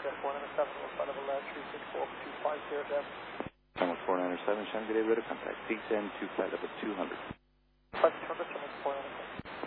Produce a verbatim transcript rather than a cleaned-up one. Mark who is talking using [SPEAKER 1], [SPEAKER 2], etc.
[SPEAKER 1] four nine seven, flight level three six four two five zero seven.
[SPEAKER 2] Channel four nine seven, Shanghai, radio contact, descend to flight level two hundred.
[SPEAKER 1] Flight two hundred, Channel four nine seven.